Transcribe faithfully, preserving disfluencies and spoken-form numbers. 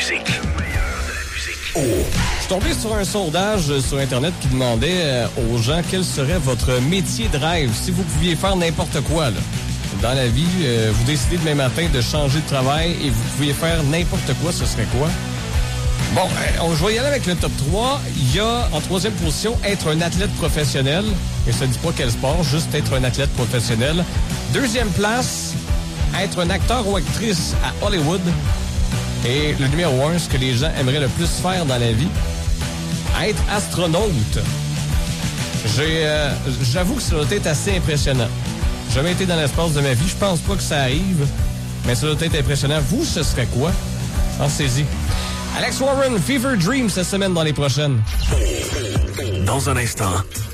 musique. Oh. Je suis tombé sur un sondage sur Internet qui demandait euh, aux gens quel serait votre métier de rêve si vous pouviez faire n'importe quoi, là. Dans la vie, euh, vous décidez demain matin de changer de travail et vous pouviez faire n'importe quoi, ce serait quoi? Bon, euh, je vais y aller avec le top trois. Il y a, en troisième position, être un athlète professionnel. Et ça ne dit pas quel sport, juste être un athlète professionnel. Deuxième place, être un acteur ou actrice à Hollywood. Et le numéro un, ce que les gens aimeraient le plus faire dans la vie, être astronaute. J'ai, euh, j'avoue que ça doit être assez impressionnant. J'ai jamais été dans l'espace de ma vie, je pense pas que ça arrive, mais ça doit être impressionnant. Vous, ce serait quoi? Pensez-y. Alex Warren, Fever Dream, cette semaine dans les prochaines. Dans un instant,